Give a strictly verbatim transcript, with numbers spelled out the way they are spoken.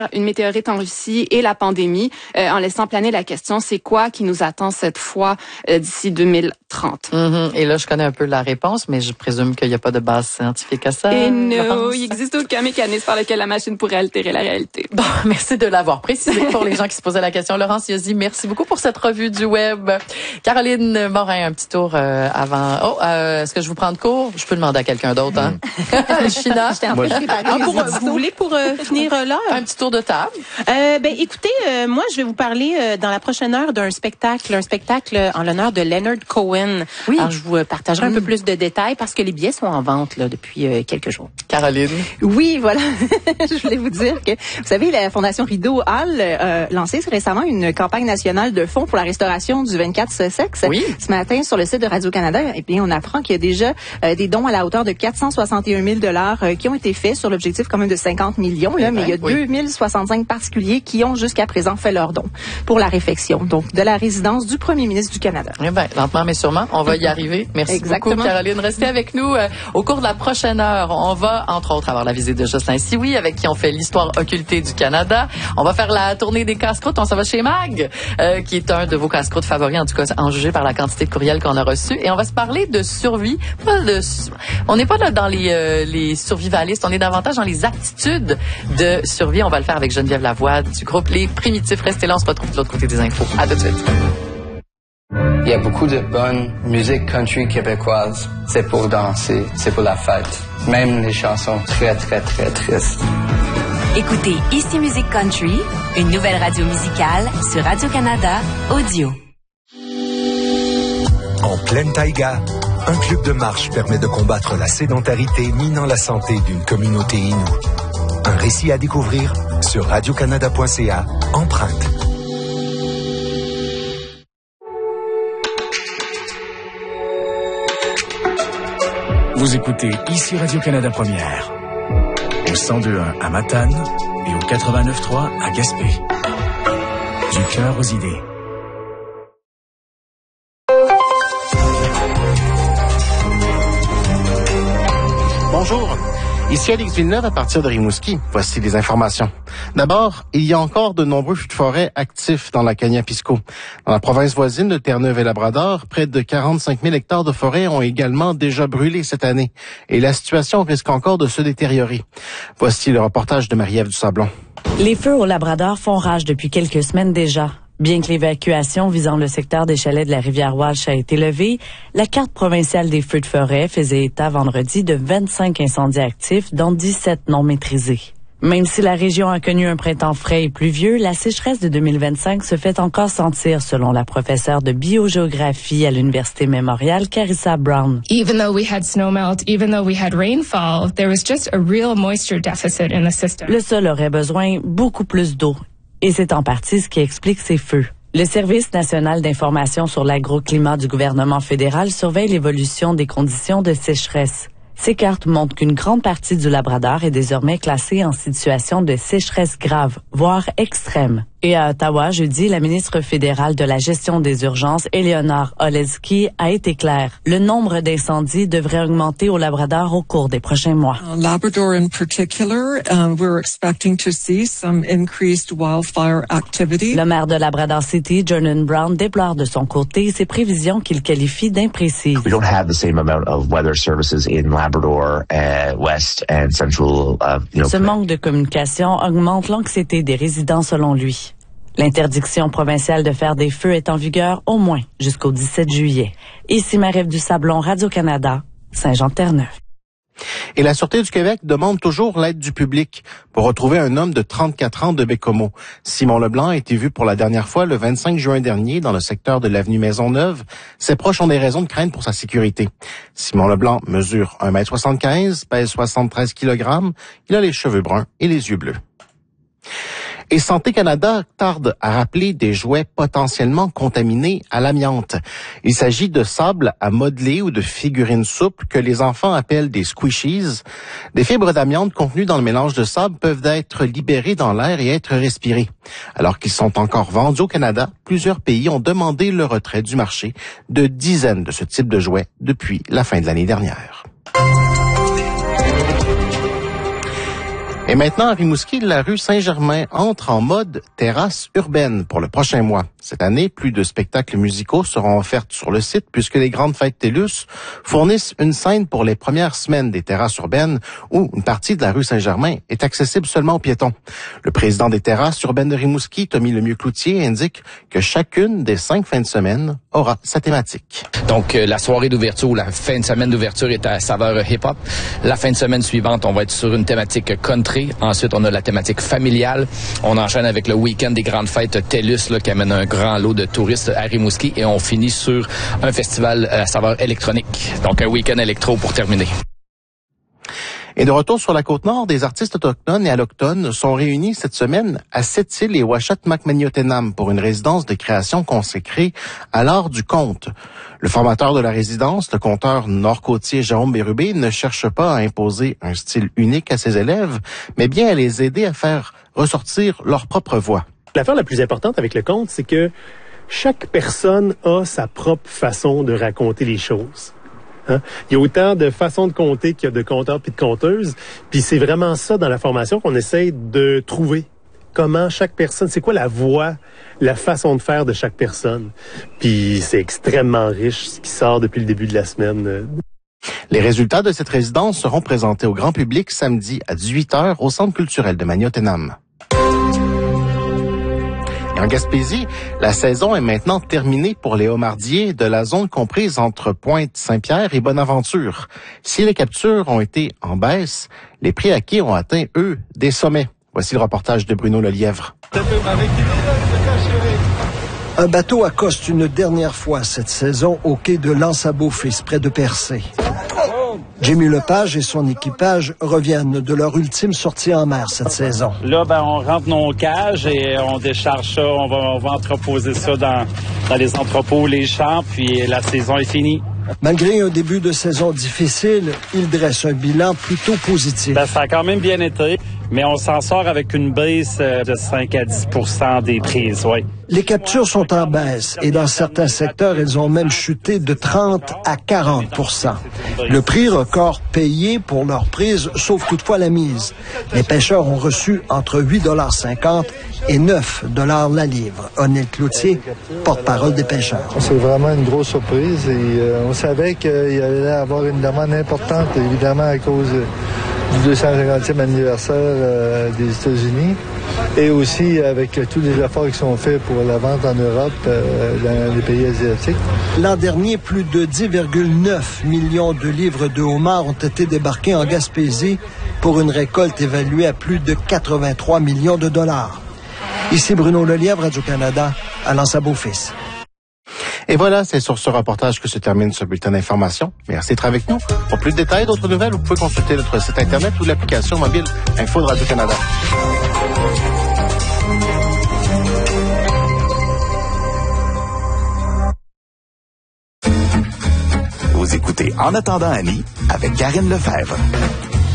une météorite en Russie et la pandémie, euh, en laissant planer la question, c'est quoi qui nous attend cette fois euh, d'ici deux mille trente? Mm-hmm. Et là, je connais un peu la réponse, mais je présume qu'il n'y a pas de base scientifique à ça. Et non, il n'existe aucun mécanisme par lequel la machine pourrait altérer la réalité. Bon, merci de l'avoir précisé pour les gens qui se posaient la question. Laurence Iozzi, merci beaucoup pour cette revue du web. Caroline Morin, un petit tour euh, avant. Oh, euh, est-ce que je vous prends de cours? Je peux demander à quelqu'un d'autre, hein? Mm. China? Moi, ah, pour, vous voulez pour euh, finir euh, l'heure? Un petit tour de table. Euh, ben, écoutez, euh, moi, je vais vous parler euh, dans la prochaine heure d'un spectacle, un spectacle en l'honneur de Leonard Cohen. Oui. Alors, je vous partagerai mm. un peu plus de détails parce que les billets sont en vente là depuis euh, quelques jours. Caroline. Oui, voilà. Je voulais vous dire que, vous savez, la Fondation Rideau Hall euh, lancé récemment une campagne nationale de fonds pour la restauration du vingt-quatre Sussex. Oui. Ce matin, sur le site de Radio-Canada, eh bien, on apprend qu'il y a déjà euh, des dons à la hauteur de quatre cent soixante et un mille dollars euh, qui ont été faits sur l'objectif quand même de cinquante millions. Là, mais il y a oui. deux mille soixante-cinq particuliers qui ont jusqu'à présent fait leur don pour la réfection, donc de la résidence du premier ministre du Canada. Eh bien, lentement mais sûrement, on va y arriver. Merci Exactement. beaucoup, Caroline. Restez avec nous. Euh, au cours de la prochaine heure, on va, entre autres, avoir la visite de Jocelyn Sioui, avec qui on fait l'histoire occultée du Canada. On va faire la tournée des casse-croûtes. On s'en va chez Mag, euh, qui est un de vos casse-croûtes favoris, en tout cas, en jugé par la quantité de courriels qu'on a reçus. Et on va se parler de survie. Pas de, on n'est pas là dans les, euh, les survivalistes, on est davantage dans les aptitudes de survie. On va le faire avec Geneviève Lavoie du groupe Les Primitifs. Restez là, on se retrouve de l'autre côté des infos. À tout de suite. Il y a beaucoup de bonne musique country québécoise. C'est pour danser, c'est pour la fête. Même les chansons très, très, très tristes. Écoutez Ici Musique Country, une nouvelle radio musicale sur Radio-Canada Audio. En pleine taïga, un club de marche permet de combattre la sédentarité minant la santé d'une communauté inoue. Un récit à découvrir sur radio canada point c a. Empreinte. Vous écoutez ici Radio-Canada Première, au cent deux point un à Matane et au quatre-vingt-neuf point trois à Gaspé. Du cœur aux idées. Bonjour, ici Alex Villeneuve à partir de Rimouski. Voici les informations. D'abord, il y a encore de nombreux feux de forêt actifs dans la Cagna-Pisco. Dans la province voisine de Terre-Neuve et Labrador, près de quarante-cinq mille hectares de forêt ont également déjà brûlé cette année. Et la situation risque encore de se détériorer. Voici le reportage de Marie-Ève Dusablon. Les feux au Labrador font rage depuis quelques semaines déjà. Bien que l'évacuation visant le secteur des chalets de la rivière Walsh a été levée, la carte provinciale des feux de forêt faisait état vendredi de vingt-cinq incendies actifs, dont dix-sept non maîtrisés. Même si la région a connu un printemps frais et pluvieux, la sécheresse de deux mille vingt-cinq se fait encore sentir, selon la professeure de biogéographie à l'Université Memorial, Carissa Brown. Even though we had snowmelt, even though we had rainfall, there was just a real moisture deficit in the system. Le sol aurait besoin beaucoup plus d'eau. Et c'est en partie ce qui explique ces feux. Le Service national d'information sur l'agroclimat du gouvernement fédéral surveille l'évolution des conditions de sécheresse. Ces cartes montrent qu'une grande partie du Labrador est désormais classée en situation de sécheresse grave, voire extrême. Et à Ottawa, jeudi, la ministre fédérale de la gestion des urgences, Eleonore Oleski, a été claire. Le nombre d'incendies devrait augmenter au Labrador au cours des prochains mois. Uh, Labrador in particular, uh, we're expecting to see some increased wildfire activity. Le maire de Labrador City, Jordan Brown, déplore de son côté ces prévisions qu'il qualifie d'imprécises. We don't have the same amount of weather services in Labrador, uh, West and Central. Uh, you know. Ce manque de communication augmente l'anxiété des résidents selon lui. L'interdiction provinciale de faire des feux est en vigueur au moins jusqu'au dix-sept juillet. Ici Marie-Ève Dusablon, Radio-Canada, Saint-Jean-de-Terre-Neuve. Et la Sûreté du Québec demande toujours l'aide du public pour retrouver un homme de trente-quatre ans de Bécomo. Simon Leblanc a été vu pour la dernière fois le vingt-cinq juin dernier dans le secteur de l'avenue Maisonneuve. Ses proches ont des raisons de craindre pour sa sécurité. Simon Leblanc mesure un mètre soixante-quinze, pèse soixante-treize kilogrammes. Il a les cheveux bruns et les yeux bleus. Et Santé Canada tarde à rappeler des jouets potentiellement contaminés à l'amiante. Il s'agit de sable à modeler ou de figurines souples que les enfants appellent des squishies. Des fibres d'amiante contenues dans le mélange de sable peuvent être libérées dans l'air et être respirées. Alors qu'ils sont encore vendus au Canada, plusieurs pays ont demandé le retrait du marché de dizaines de ce type de jouets depuis la fin de l'année dernière. Et maintenant, à Rimouski, la rue Saint-Germain entre en mode terrasse urbaine pour le prochain mois. Cette année, plus de spectacles musicaux seront offerts sur le site puisque les grandes fêtes TELUS fournissent une scène pour les premières semaines des terrasses urbaines où une partie de la rue Saint-Germain est accessible seulement aux piétons. Le président des terrasses urbaines de Rimouski, Tommy Lemieux-Cloutier, indique que chacune des cinq fins de semaine aura sa thématique. Donc, euh, la soirée d'ouverture ou la fin de semaine d'ouverture est à saveur hip-hop. La fin de semaine suivante, on va être sur une thématique country. Ensuite, on a la thématique familiale. On enchaîne avec le week-end des grandes fêtes TELUS là, qui amène un grand lot de touristes à Rimouski. Et on finit sur un festival à saveur électronique. Donc, un week-end électro pour terminer. Et de retour sur la Côte-Nord, des artistes autochtones et allochtones sont réunis cette semaine à Sept-Îles et Ouachat Macmaniotenam pour une résidence de création consacrée à l'art du conte. Le formateur de la résidence, le conteur nord-côtier Jérôme Bérubé, ne cherche pas à imposer un style unique à ses élèves, mais bien à les aider à faire ressortir leur propre voix. L'affaire la plus importante avec le conte, c'est que chaque personne a sa propre façon de raconter les choses. Hein? Il y a autant de façons de compter qu'il y a de conteurs puis de conteuses. Puis c'est vraiment ça dans la formation qu'on essaie de trouver. Comment chaque personne, c'est quoi la voix, la façon de faire de chaque personne. Puis c'est extrêmement riche ce qui sort depuis le début de la semaine. Les résultats de cette résidence seront présentés au grand public samedi à dix-huit heures au Centre culturel de Magnotenam. En Gaspésie, la saison est maintenant terminée pour les homardiers de la zone comprise entre Pointe-Saint-Pierre et Bonaventure. Si les captures ont été en baisse, les prix acquis ont atteint, eux, des sommets. Voici le reportage de Bruno Lelièvre. Un bateau accoste une dernière fois cette saison au quai de l'Anse-à-Beaufils, près de Percé. Jimmy Lepage et son équipage reviennent de leur ultime sortie en mer cette saison. Là, ben, on rentre nos cages et on décharge ça. On va, on va entreposer ça dans, dans les entrepôts, les champs, puis la saison est finie. Malgré un début de saison difficile, il dresse un bilan plutôt positif. Ben, ça a quand même bien été, mais on s'en sort avec une baisse de cinq à dix pour cent des prises, oui. Les captures sont en baisse et dans certains secteurs, elles ont même chuté de trente à quarante pour cent. Le prix record payé pour leur prise sauve toutefois la mise. Les pêcheurs ont reçu entre huit dollars cinquante et neuf dollars la livre. Onel Cloutier, porte-parole des pêcheurs. C'est vraiment une grosse surprise et euh, on savait qu'il y allait avoir une demande importante, évidemment à cause du deux cent cinquantième anniversaire euh, des États-Unis et aussi avec tous les efforts qui sont faits pour la vente en Europe, euh, dans les pays asiatiques. L'an dernier, plus de dix virgule neuf millions de livres de homards ont été débarqués en Gaspésie pour une récolte évaluée à plus de quatre-vingt-trois millions de dollars. Ici Bruno Lelièvre, Radio-Canada, à l'Anse-à-Beaufils. Et voilà, c'est sur ce reportage que se termine ce bulletin d'information. Merci d'être avec nous. Pour plus de détails, d'autres nouvelles, vous pouvez consulter notre site Internet ou l'application mobile Info de Radio-Canada. Vous écoutez En attendant Annie avec Karine Lefebvre.